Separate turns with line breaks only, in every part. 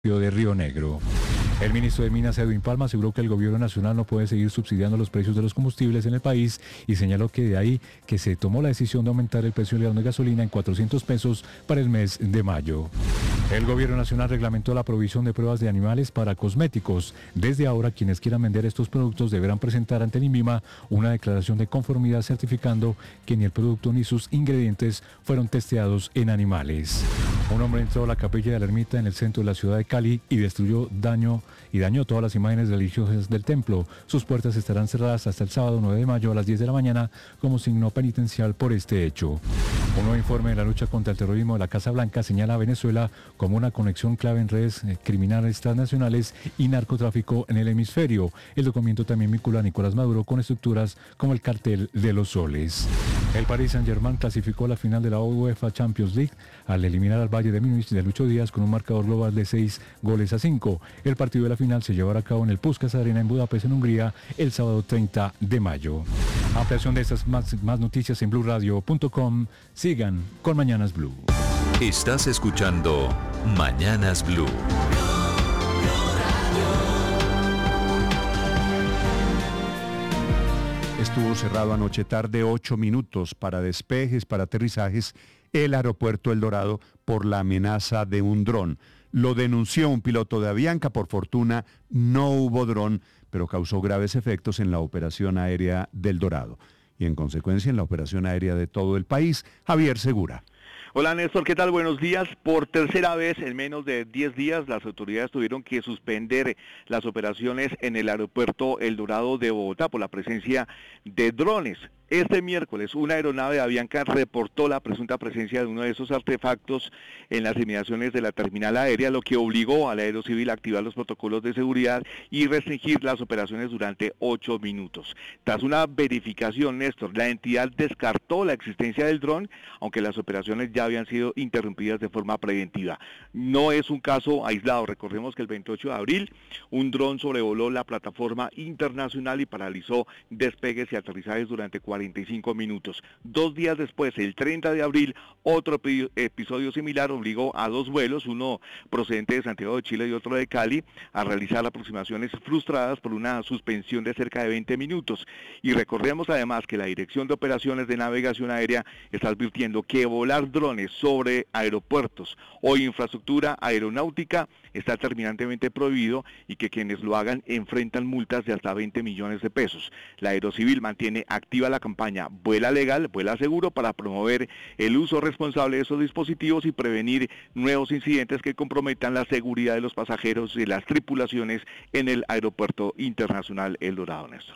de Río Negro. El ministro de Minas, Edwin Palma, aseguró que el gobierno nacional no puede seguir subsidiando los precios de los combustibles en el país y señaló que de ahí que se tomó la decisión de aumentar el precio del galón de gasolina en 400 pesos para el mes de mayo. El gobierno nacional reglamentó la provisión de pruebas de animales para cosméticos. Desde ahora, quienes quieran vender estos productos deberán presentar ante el INVIMA una declaración de conformidad certificando que ni el producto ni sus ingredientes fueron testeados en animales. Un hombre entró a la capilla de la ermita en el centro de la ciudad de Cali y dañó todas las imágenes religiosas del templo. Sus puertas estarán cerradas hasta el sábado 9 de mayo a las 10 de la mañana como signo penitencial por este hecho. Un nuevo informe de la lucha contra el terrorismo de la Casa Blanca señala a Venezuela como una conexión clave en redes criminales transnacionales y narcotráfico en el hemisferio. El documento también vincula a Nicolás Maduro con estructuras como el cartel de los soles. El Paris Saint-Germain clasificó a la final de la UEFA Champions League al eliminar al Bayern de Múnich de Lucho Díaz con un marcador global de 6-5. El partido de la final se llevará a cabo en el Puskás Arena en Budapest, en Hungría, el sábado 30 de mayo. Ampliación de estas más noticias en BluRadio.com. Sigan con Mañanas Blue.
Estás escuchando Mañanas Blue.
Estuvo cerrado anoche tarde 8 minutos para despejes, para aterrizajes, el aeropuerto El Dorado por la amenaza de un dron. Lo denunció un piloto de Avianca, por fortuna no hubo dron, pero causó graves efectos en la operación aérea del Dorado y en consecuencia en la operación aérea de todo el país. Javier Segura.
Hola Néstor, ¿qué tal? Buenos días. Por tercera vez en menos de 10 días las autoridades tuvieron que suspender las operaciones en el aeropuerto El Dorado de Bogotá por la presencia de drones. Este miércoles una aeronave de Avianca reportó la presunta presencia de uno de esos artefactos en las inmediaciones de la terminal aérea, lo que obligó a la Aerocivil a activar los protocolos de seguridad y restringir las operaciones durante 8 minutos. Tras una verificación, Néstor, la entidad descartó la existencia del dron, aunque las operaciones ya habían sido interrumpidas de forma preventiva. No es un caso aislado. Recordemos que el 28 de abril un dron sobrevoló la plataforma internacional y paralizó despegues y aterrizajes durante 45 minutos. 2 días después, el 30 de abril, otro episodio similar obligó a 2 vuelos, uno procedente de Santiago de Chile y otro de Cali, a realizar aproximaciones frustradas por una suspensión de cerca de 20 minutos. Y recordemos además que la Dirección de Operaciones de Navegación Aérea está advirtiendo que volar drones sobre aeropuertos o infraestructura aeronáutica está terminantemente prohibido y que quienes lo hagan enfrentan multas de hasta 20 millones de pesos. La Aerocivil mantiene activa la campaña Vuela Legal, Vuela Seguro para promover el uso responsable de esos dispositivos y prevenir nuevos incidentes que comprometan la seguridad de los pasajeros y las tripulaciones en el Aeropuerto Internacional El Dorado, Néstor.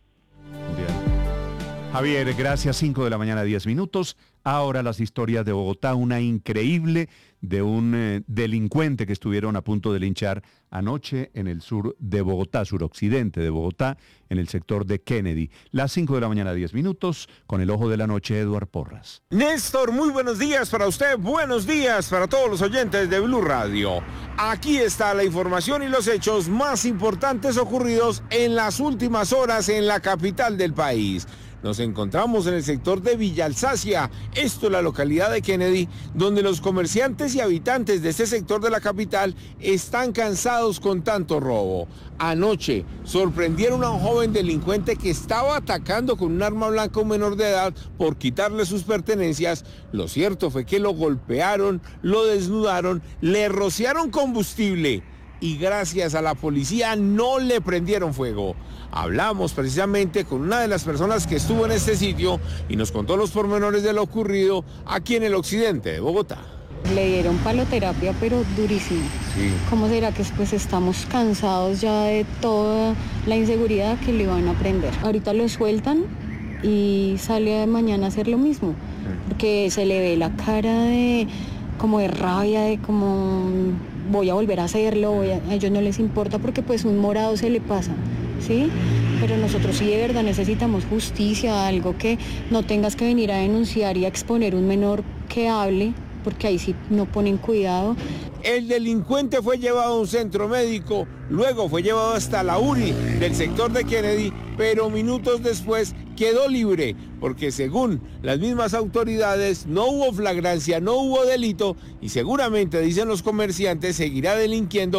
Bien. Javier, gracias. 5 de la mañana, 10 minutos. Ahora las historias de Bogotá, una increíble de un delincuente que estuvieron a punto de linchar anoche en el sur de Bogotá, suroccidente de Bogotá, en el sector de Kennedy. Las 5 de la mañana, 10 minutos, con el ojo de la noche, Eduard Porras.
Néstor, muy buenos días para usted, buenos días para todos los oyentes de Blue Radio. Aquí está la información y los hechos más importantes ocurridos en las últimas horas en la capital del país. Nos encontramos en el sector de Villa Alsacia, esto es la localidad de Kennedy, donde los comerciantes y habitantes de este sector de la capital están cansados con tanto robo. Anoche sorprendieron a un joven delincuente que estaba atacando con un arma blanca a un menor de edad por quitarle sus pertenencias. Lo cierto fue que lo golpearon, lo desnudaron, le rociaron combustible y gracias a la policía no le prendieron fuego. Hablamos precisamente con una de las personas que estuvo en este sitio y nos contó los pormenores de lo ocurrido aquí en el occidente de Bogotá.
Le dieron paloterapia, pero durísimo.
Sí.
¿Cómo será que pues estamos cansados ya de toda la inseguridad que le van a prender? Ahorita lo sueltan y sale mañana a hacer lo mismo, porque se le ve la cara de como de rabia, de como voy a volver a hacerlo, a ellos no les importa porque pues un morado se le pasa, ¿sí? Pero nosotros sí de verdad necesitamos justicia, algo que no tengas que venir a denunciar y a exponer un menor que hable, porque ahí sí no ponen cuidado.
El delincuente fue llevado a un centro médico, luego fue llevado hasta la URI del sector de Kennedy, pero minutos después quedó libre, porque según las mismas autoridades no hubo flagrancia, no hubo delito y seguramente, dicen los comerciantes, seguirá delinquiendo